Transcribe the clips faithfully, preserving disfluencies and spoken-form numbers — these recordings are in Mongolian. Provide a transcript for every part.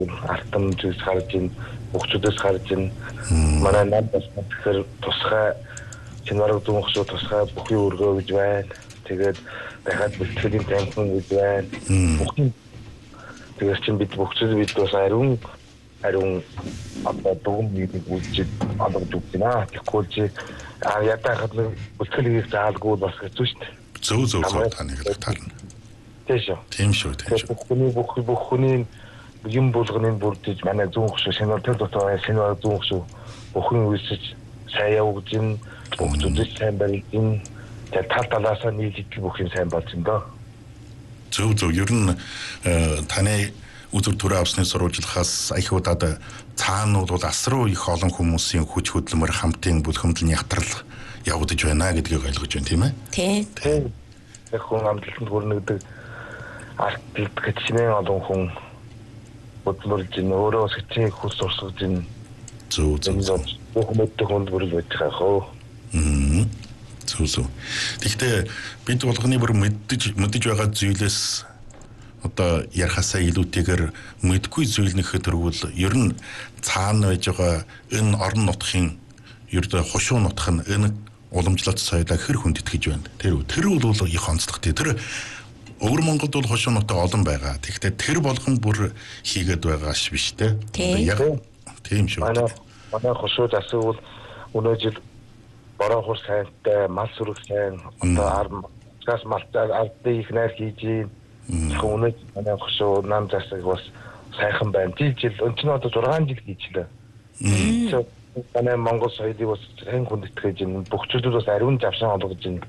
артам зүйлс гарч ийн бүгчүүдээс гарч ийн манай нам бас тэгэхээр тусгай Чинвараг зүүн хошуу тусгай бүхий өргөө гэж байна. Тэгээд дахиад бэлтгэлийн танхим гэж байна. Бүхий тэгээд чинь бид бүгчүүд бид бас ариун ариун одоо дугуй нэг үлжид алгад үгнэ. Тэгэхгүй чи а ятахад бэлтгэлийг заалгүй бас хэцүү шүү дээ. Зөв зөв зөв таны хэлтарна. Тэшөө. Тийм шүү, тийм шүү. Бүхний бүхий бүхний юм болгоныг бүрдэж манай зүүн хошуу шинээр төр дотор шинээр зүүн хошуу бүхэн үйлсэж сайн явж ин бүгдүүд сайн барьж тэр тал талаасаа нийлж бүх юм сайн болж байна доо. Зөв зөв ер нь таны үзүр төрөө авсны сурвалжлахаас их удаад цаанууд бол асруу их олон хүмүүсийн хүч хөдөлмөр хамтын бүлхэмдлийн ятрал явагдаж байна гэдгийг ойлгож байна тийм ээ? Тийм. Яг хүн амжилтанд хүрнэ гэдэг арт бэлтгэж шинэ олон хүн бодлуулж ин өөрөө сэтгэл хүс сурсгаж ин зөв зөв бүх мэддэг хүнд бүрэл байж байгаа хөө. Мм. Зөв зөв. Тэгэхдээ бид болгоны бүр мэддэж мэддэж байгаа зүйлээс одоо ярахасаа илүүтэйгээр мэдгүй зүйл нэхэд төрвөл ер нь цаана байж байгаа энэ орон нутгийн ердөө хошуу нутх нь энэ уламжлалт соёлоо хэр хүнд итгэж байна. Тэр тэр бол их онцлогтой. Тэр Өвөр Монголд бол хошуу нутаг олон байгаа. Тэгэхдээ тэр болгон бүр хийгээд байгаа ш биш те. Яг тийм шүү. Манай манай хошуу засвал өнөө жил бороо хурс хайнтай мал сүрэг сайн одоо армаас малтаар ардын их найр хийж ийн. Өнөө манай хошуу нам засаг бас сайхан байна. Жил жил өнчнөө одоо зургаан жил хийчихлээ. Манай Монгол соёлыг бас хэн хүнд итгэж ийн. Бүгчүүдүүд бас ариун завшаан олгож ийн.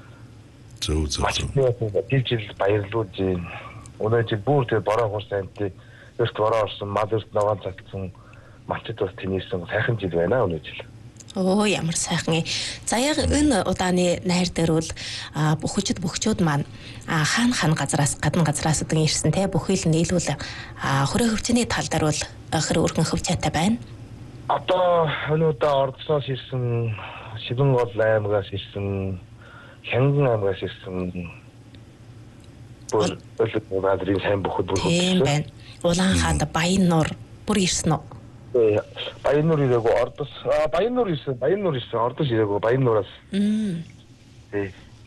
Зөв зөв. Жил жил баярлуулж ийн. Өнөө жил бүр тэр бороо хурс хайнтай өрт бороо орсон мал өрт ногоон цагдсан малчд бас тэнийсэн сайхан жил байна өнөө жил. Оо ямар сайхан. За яг энэ удааны найр дээр бол бүхчд бөхчүүд маань хаана хаана газраас гадна газраас удан ирсэн те бүхэл нийлүүл хөрөө хөвчний тал дээр бол хэр өргөн хөвчтэй байна. Одоо өнөөдөр Ордсоос ирсэн, Шивэнгол аймагаас ирсэн, Хянган аймагаас ирсэн. Бүр өдөр сайн бүхэл бүр тийм байна. Улаанхаанд Баяннуур бүр ирсэн үү? Баяннуур ирээгүй Ордос Баяннуур ирсэн Баяннуур ирсэн Ордос ирээгүй Баяннуураас. Мм. Тий.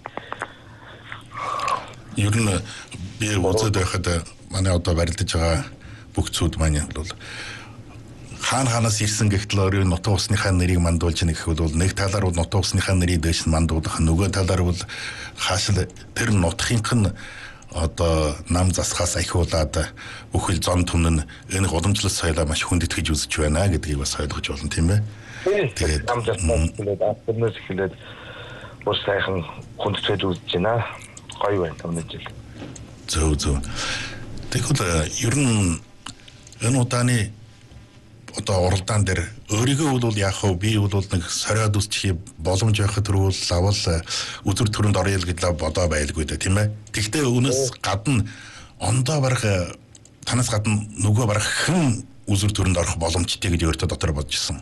Ер нь би үзээд байхад манай одоо барилдаж байгаа бүгцүүд маань бол хаана хаанаас ирсэн гэхтэл өөрийн нутаг усныхаа нэрийг мандуулж яах гэвэл нэг талаар бол нутаг усныхаа нэрийг дэш нь мандуулах нөгөө талаар бол хаашил тэр нутгийнх нь одоо нам засхаас ахиулаад бүхэл зон түмэн энэ уламжлалт соёлоо маш хүнд итгэж үзэж байна гэдгийг бас ойлгож болно тийм ээ. Тэгээд нам засхаас ахиулаад эхлээд бүр сайхан хүнд итгэж үзэж байна. Гоё байна өмнө жил. Зөв зөв. Тэгвэл ер нь энэ удааны одоо уралдаан дээр өөрийгөө бол яах вэ? Би бол нэг сориод үсчих боломж байхад төрвөл лавал үзүр төрөнд орё л гэдээ бодоо байлгүй дээ тийм ээ. Тэгвэл өнөөс гадна ондоо барах танаас гадна нөгөө барах хэн үзүр төрөнд орох боломжтой гэж өөртөө дотор бодчихсон.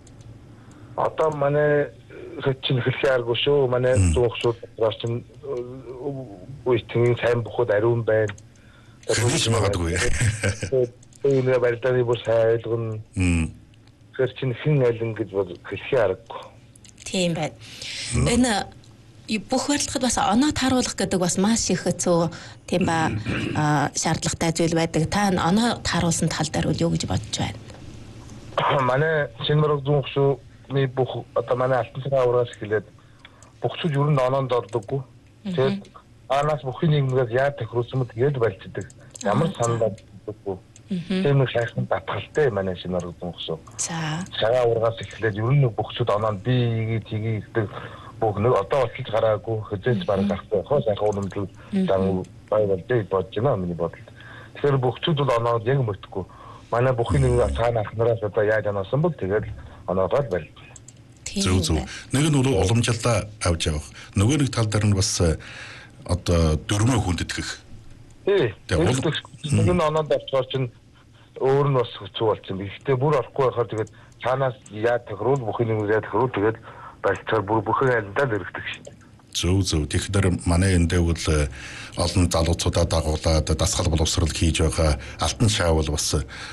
Одоо манай хэчин хэлхий аргагүй шүү. Манай зүүх шүү дотроос чинь үеийн сайн бухад ариун байна. Тэгж магадгүй. Энэ барилдааны бүр сайн ойлгоно. Тэр чинь хэн айлн гэж бод хэлхий аргагүй. Тийм байна. Энэ бүх барилдахад бас оноо тааруулах гэдэг бас маш их хэцүү тийм ба шаардлагатай зүйл байдаг. Та оноо тааруулсан тал дээр юу гэж бодож байна? Манай Шинмараг зүүн хошууны бүх одоо манай алтан цагаан ураас эхлээд бүхчүүд ер нь оноонд ордоггүй. Тэгээд анаас бүхний нэгнээс яа тохирсон тэгээд барьцдаг. Ямар санаа боддоггүй. Тийм нэг шахсан татгалтай манай Шинмараг зүүн хошуу. За. Цагаан ургаас эхлээд ер нь бүхчүүд оноонд би игээ тгий гэдэг бүх нэг одоо олж гараагүй хэзээ бараг ахтай хоо сайхан уламжлал зан байвал дээ бодож байна миний бодолд. Тэгэхээр бүхчүүд бол оноод яг мөрдөхгүй. Манай бүхний нэг цаана ахнараас одоо яаж анаасан бол тэгээд оноогоо барьж. Зөв зөв. Нэг нь бол уламжлалаа авч явах. Нөгөө нэг тал дээр нь бас одоо дөрмөө хүндэтгэх. Тий. Нэг нь оноод авчгаар чинь өөр нь бас хэцүү болчихсон. Гэхдээ бүр орохгүй байхаар тэгээд цаанаас яа тохирол бүхний нэг яа тохирол тэгээд барьцаар бүр бүхэн айлдаа дэрэгдэг шин. Зөв зөв. Тэгэхээр манай энэ дэв бол олон залуучуудаа дагуулад дасгал боловсрол хийж байгаа алтан шаавал бас